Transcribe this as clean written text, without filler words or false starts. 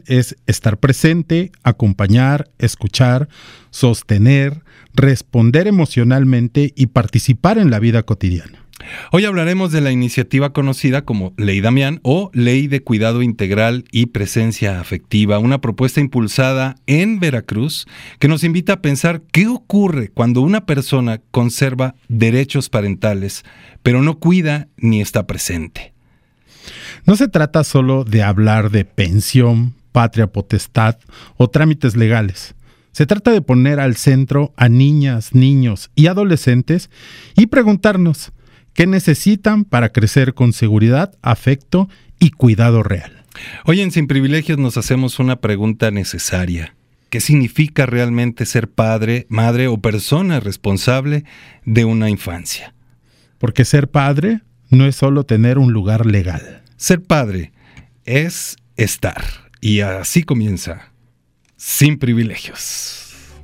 es estar presente, acompañar, escuchar, sostener, responder emocionalmente y participar en la vida cotidiana. Hoy hablaremos de la iniciativa conocida como Ley Damián o Ley de Cuidado Integral y Presencia Afectiva, una propuesta impulsada en Veracruz que nos invita a pensar qué ocurre cuando una persona conserva derechos parentales, pero no cuida ni está presente. No se trata solo de hablar de pensión, patria potestad o trámites legales. Se trata de poner al centro a niñas, niños y adolescentes y preguntarnos ¿qué necesitan para crecer con seguridad, afecto y cuidado real? Hoy en Sin Privilegios nos hacemos una pregunta necesaria. ¿Qué significa realmente ser padre, madre o persona responsable de una infancia? Porque ser padre no es solo tener un lugar legal. Ser padre es estar. Y así comienza Sin Privilegios.